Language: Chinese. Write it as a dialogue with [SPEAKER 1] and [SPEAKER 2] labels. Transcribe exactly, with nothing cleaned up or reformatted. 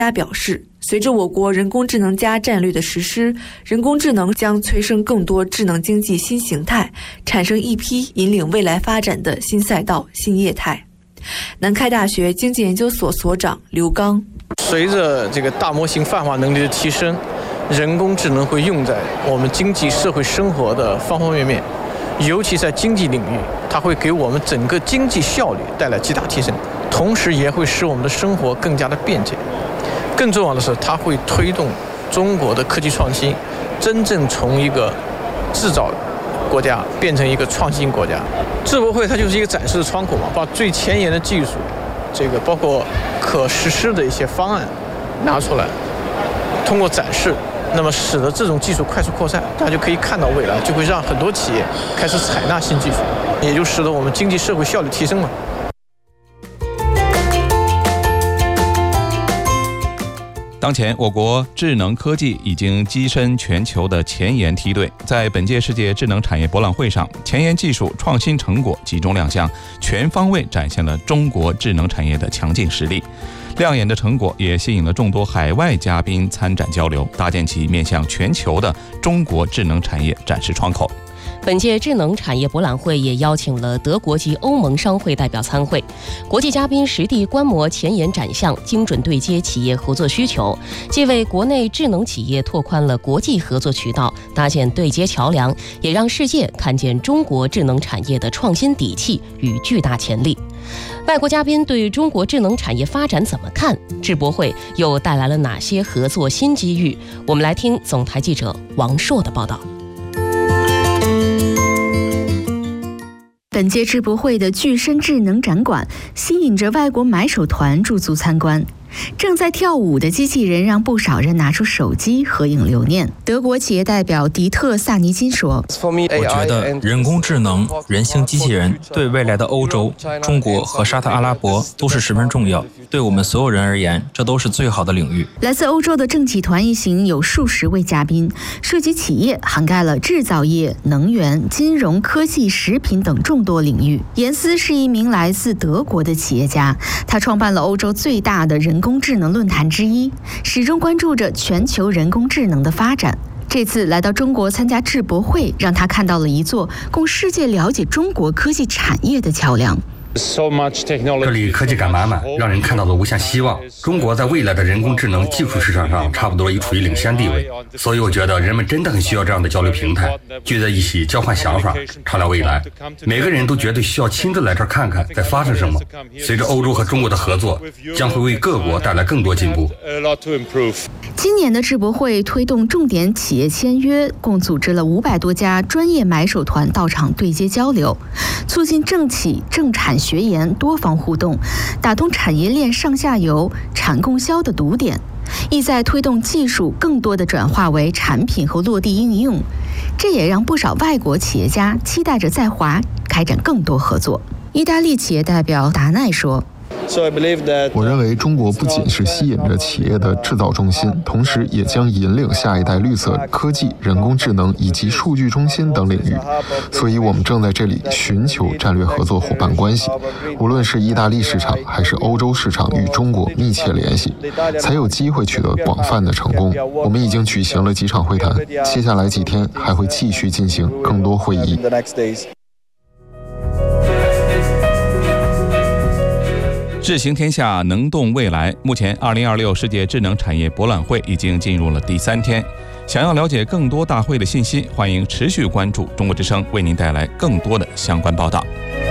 [SPEAKER 1] 他表示，随着我国人工智能加战略的实施，人工智能将催生更多智能经济新形态，产生一批引领未来发展的新赛道、新业态。南开大学经济研究所所长刘刚，
[SPEAKER 2] 随着这个大模型泛化能力的提升，人工智能会用在我们经济社会生活的方方面面，尤其在经济领域，它会给我们整个经济效率带来极大提升，同时也会使我们的生活更加的便捷。更重要的是，它会推动中国的科技创新真正从一个制造国家变成一个创新国家。智博会它就是一个展示的窗口嘛，把最前沿的技术，这个包括可实施的一些方案拿出来，通过展示，那么使得这种技术快速扩散，大家就可以看到未来，就会让很多企业开始采纳新技术，也就使得我们经济社会效率提升了。
[SPEAKER 3] 当前，我国智能科技已经跻身全球的前沿梯队。在本届世界智能产业博览会上，前沿技术创新成果集中亮相，全方位展现了中国智能产业的强劲实力。亮眼的成果也吸引了众多海外嘉宾参展交流，搭建起面向全球的中国智能产业展示窗口。
[SPEAKER 4] 本届智能产业博览会也邀请了德国及欧盟商会代表参会，国际嘉宾实地观摩前沿展项，精准对接企业合作需求，既为国内智能企业拓宽了国际合作渠道，搭建对接桥梁，也让世界看见中国智能产业的创新底气与巨大潜力。外国嘉宾对中国智能产业发展怎么看？智博会又带来了哪些合作新机遇？我们来听总台记者王硕的报道。
[SPEAKER 5] 本届智博会的具身智能展馆吸引着外国买手团驻足参观。正在跳舞的机器人让不少人拿出手机合影留念。德国企业代表迪特·萨尼金说：“
[SPEAKER 6] 我觉得人工智能、人形机器人对未来的欧洲、中国和沙特阿拉伯都是十分重要。对我们所有人而言，这都是最好的领域。”
[SPEAKER 5] 来自欧洲的政企团一行有数十位嘉宾，涉及企业涵盖了制造业、能源、金融、科技、食品等众多领域。严斯是一名来自德国的企业家，他创办了欧洲最大的人工智能论坛之一，始终关注着全球人工智能的发展。这次来到中国参加智博会，让他看到了一座供世界了解中国科技产业的桥梁。
[SPEAKER 7] 这里科技感满满，让人看到了无限希望。中国在未来的人工智能技术市场上差不多已处于领先地位，所以我觉得人们真的很需要这样的交流平台，聚在一起交换想法，畅聊未来。每个人都觉得需要亲自来这儿看看在发生什么。随着欧洲和中国的合作，将会为各国带来更多进步。
[SPEAKER 5] 今年的智博会推动重点企业签约，共组织了五百多家专业买手团到场对接交流，促进政企、政产学研多方互动，打通产业链上下游、产供销的堵点，意在推动技术更多的转化为产品和落地应用。这也让不少外国企业家期待着在华开展更多合作。意大利企业代表达奈说：“
[SPEAKER 8] 我认为中国不仅是吸引着企业的制造中心，同时也将引领下一代绿色科技、人工智能以及数据中心等领域。所以我们正在这里寻求战略合作伙伴关系，无论是意大利市场还是欧洲市场与中国密切联系，才有机会取得广泛的成功。我们已经举行了几场会谈，接下来几天还会继续进行更多会议。”
[SPEAKER 3] 智行天下，能动未来。目前二零二六世界智能产业博览会已经进入了第三天。想要了解更多大会的信息，欢迎持续关注中国之声为您带来更多的相关报道。